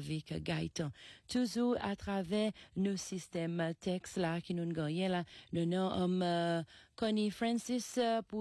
avec Gaëtan. Toujours à travers nos systèmes texte là qui nous gagnent là, nous nom Connie Francis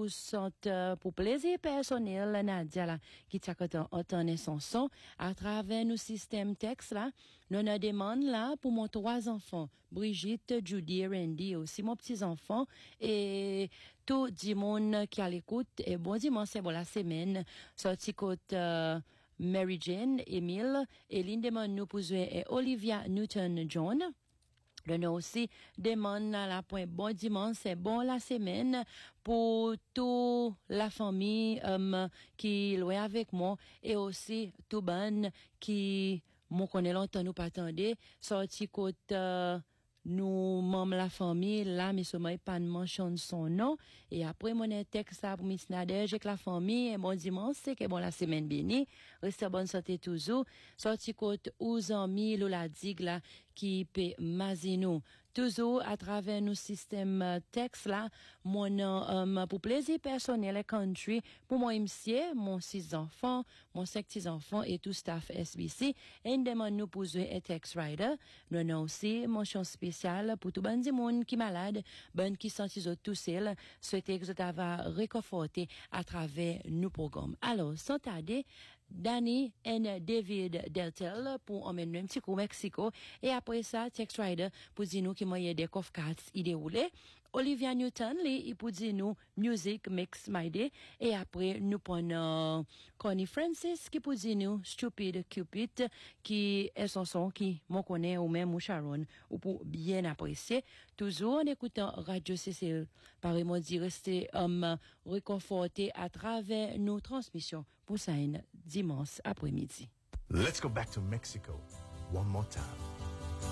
pour plaisir personnel Nadia là qui t'a entendu son son à travers nos systèmes texte là, nous nous demande là pour mon 3 enfants, Brigitte, Judy, Randy aussi mon petits enfants et tout le monde qui à l'écoute et bon dimanche c'est bon la semaine sorti côté Mary Jane, Emile, et l'une demande nous poser et Olivia Newton-John. Le nom aussi demande à la point bon dimanche, c'est bon la semaine pour toute la famille qui est avec moi et aussi tout bon qui m'ont connaît longtemps nous pas attendé sorti côté nous membres la famille là mais sommeil pas de mention son nom et après mon texte ça pour Miss Nadège avec la famille et bon dimanche c'est que bon la semaine bénie restez bonne santé toujours sorti côté aux amis Lola Dig là qui peut mazino toujours à travers nos systèmes texte là mon pour plaisir personnel et country pour moi monsieur mon 6 enfants mon 5 petits enfants et tout staff SBC et demande nous pour jouer et text rider nous avons aussi mention spéciale pour tout bon du monde qui malade bon qui sentit tout seul souhaiter que vous avez réconforté à travers nos programmes alors sans tarder Danny et David Deltel pour emmener un petit coup au Mexico et après ça text rider pour dire nous qui moyen des coffre cards idéoulé Olivia Newton il pour dire nous music mix my day et après nous prenons Connie Francis qui pour dire nous stupid cupid qui est son son qui m'on connaît ou même Sharon ou pour bien apprécier toujours en écoutant Radio CCL par moi dit rester réconforté à travers nos transmissions pour ça dimanche après-midi. Let's go back to Mexico one more time.